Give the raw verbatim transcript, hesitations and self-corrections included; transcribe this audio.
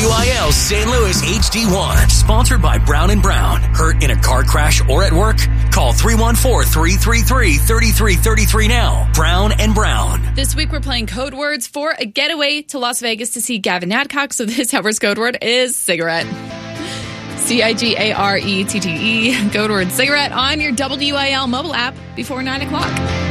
W I L Saint Louis H D one. Sponsored by Brown and Brown. Hurt in a car crash or at work? Call three one four, three three three, three three three three now. Brown and Brown. This week we're playing code words for a getaway to Las Vegas to see Gavin Adcock. So this hour's code word is cigarette. C I G A R E T T E. Code word cigarette on your W I L mobile app before nine o'clock.